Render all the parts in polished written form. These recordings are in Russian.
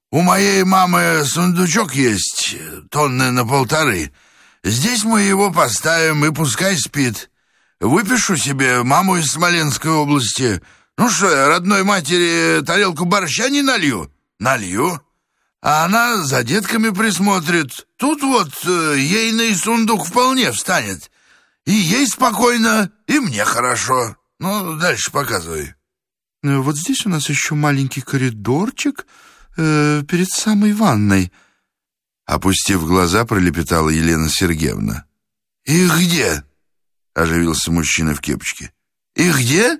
У моей мамы сундучок есть, тонны на 1,5. Здесь мы его поставим, и пускай спит. Выпишу себе маму из Смоленской области. Ну что, я родной матери тарелку борща не налью? Налью. А она за детками присмотрит. Тут вот ейный сундук вполне встанет. И ей спокойно, и мне хорошо. Ну, дальше показывай. Вот здесь у нас еще маленький коридорчик перед самой ванной. Опустив глаза, пролепетала Елена Сергеевна. «И где?» — оживился мужчина в кепочке. «И где?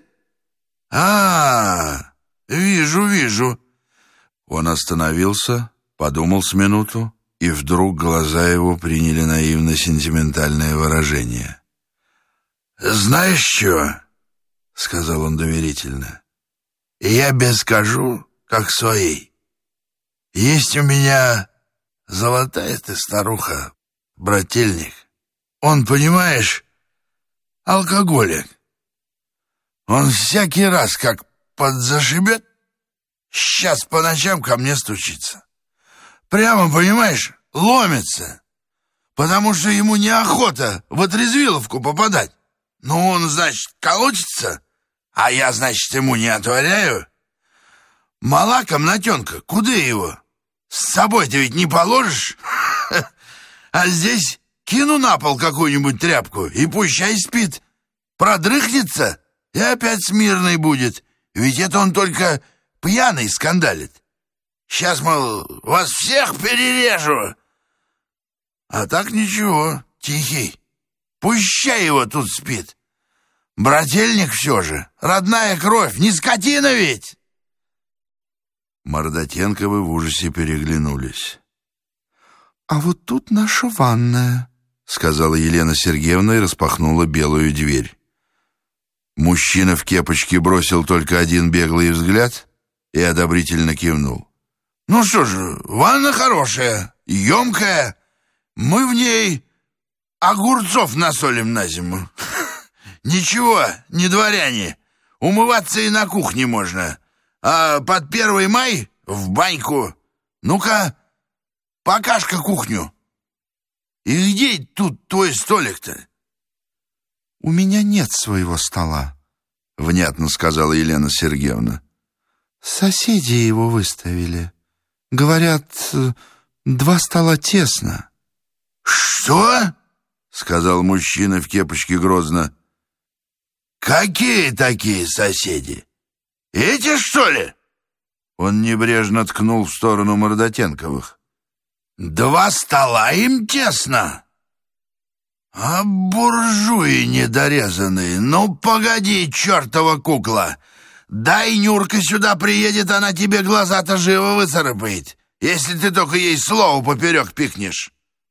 Вижу». Он остановился, подумал с минуту, и вдруг глаза его приняли наивно-сентиментальное выражение. «Знаешь что?» — сказал он доверительно. «Я тебе скажу, как своей. Есть у меня золотая ты старуха, брательник. Он, понимаешь, алкоголик. Он всякий раз, как подзашибет, сейчас по ночам ко мне стучится. Прямо, понимаешь, ломится, потому что ему неохота в отрезвиловку попадать. Ну, он, значит, колотится, а я, значит, ему не отворяю. Мала комнатенка, куда его? С собой-то ведь не положишь. А здесь кину на пол какую-нибудь тряпку, и пущай спит. Продрыхнется, и опять смирный будет. Ведь это он только пьяный скандалит. Сейчас, мол, вас всех перережу. А так ничего, тихий. Пущай его тут спит. Брательник все же, родная кровь, не скотина ведь. Мордотенковы в ужасе переглянулись. «А вот тут наша ванная», — сказала Елена Сергеевна и распахнула белую дверь. Мужчина в кепочке бросил только один беглый взгляд и одобрительно кивнул. «Ну что же, ванна хорошая, емкая. Мы в ней огурцов насолим на зиму. Ничего, не дворяне. Умываться и на кухне можно. А под 1 мая в баньку. Ну-ка, покажь-ка кухню. И где тут твой столик-то?» «У меня нет своего стола», — внятно сказала Елена Сергеевна. «Соседи его выставили. Говорят, 2 стола тесно». «Что?» — сказал мужчина в кепочке грозно. «Какие такие соседи? Эти, что ли?» Он небрежно ткнул в сторону Мордотенковых. «2 стола им тесно? А буржуи недорезанные, ну погоди, чертова кукла! Дай Нюрка сюда приедет, она тебе глаза-то живо выцарапает, если ты только ей слово поперек пикнешь».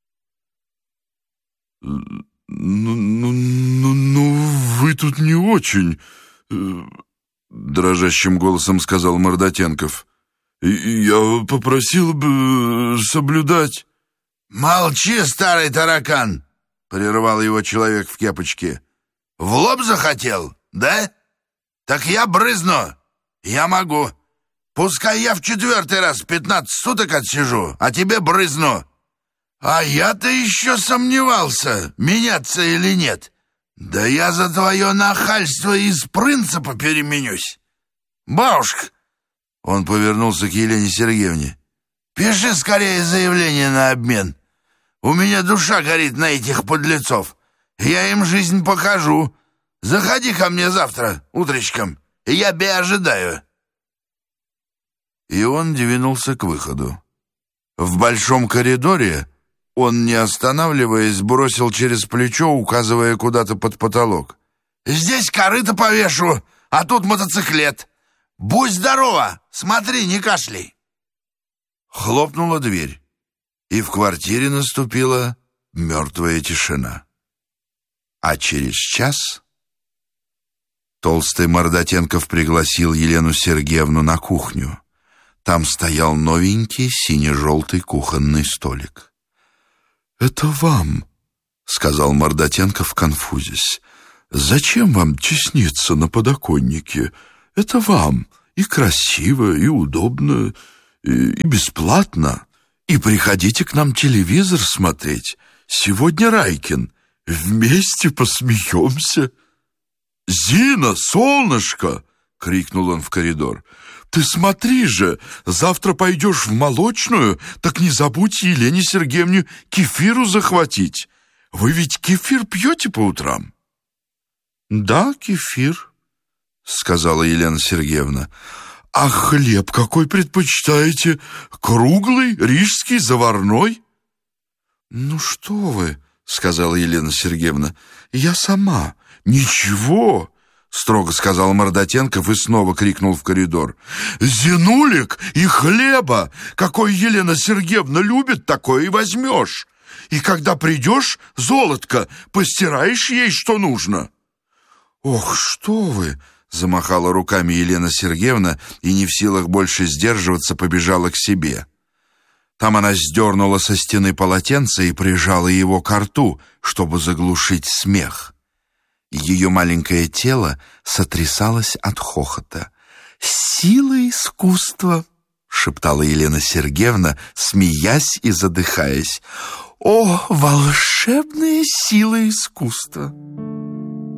«Ну, вы тут не очень...» — дрожащим голосом сказал Мордотенков. «Я попросил бы соблюдать...» «Молчи, старый таракан!» — прервал его человек в кепочке. «В лоб захотел, да? Так я брызну. Я могу. Пускай я в 4-й раз 15 суток отсижу, а тебе брызну. А я-то еще сомневался, меняться или нет. Да я за твое нахальство из принципа переменюсь. Бабушка!» Он повернулся к Елене Сергеевне. «Пиши скорее заявление на обмен. У меня душа горит на этих подлецов. Я им жизнь покажу. Заходи ко мне завтра утречком, я тебя ожидаю». И он двинулся к выходу. В большом коридоре он, не останавливаясь, бросил через плечо, указывая куда-то под потолок. «Здесь корыто повешу, а тут мотоциклет. Будь здорова, смотри, не кашляй». Хлопнула дверь, и в квартире наступила мертвая тишина. А через час толстый Мордотенков пригласил Елену Сергеевну на кухню. Там стоял новенький сине-желтый кухонный столик. «Это вам», — сказал Мордотенков, конфузясь. «Зачем вам тесниться на подоконнике? Это вам и красиво, и удобно. и бесплатно. И приходите к нам телевизор смотреть. Сегодня Райкин. Вместе посмеемся». «Зина, солнышко!» — крикнул он в коридор. «Ты смотри же, завтра пойдешь в молочную, так не забудь Елене Сергеевне кефиру захватить. Вы ведь кефир пьете по утрам?» «Да, кефир», — сказала Елена Сергеевна. «А хлеб какой предпочитаете? Круглый, рижский, заварной?» «Ну что вы», — сказала Елена Сергеевна, — «я сама». «Ничего», — строго сказал Мордатенков и снова крикнул в коридор. «Зинулик и хлеба! Какой Елена Сергеевна любит, такое и возьмешь. И когда придешь, золотко, постираешь ей, что нужно». «Ох, что вы!» — замахала руками Елена Сергеевна и, не в силах больше сдерживаться, побежала к себе. Там она сдернула со стены полотенце и прижала его к рту, чтобы заглушить смех. Ее маленькое тело сотрясалось от хохота. «Сила искусства!» — шептала Елена Сергеевна, смеясь и задыхаясь. «О, волшебная сила искусства!»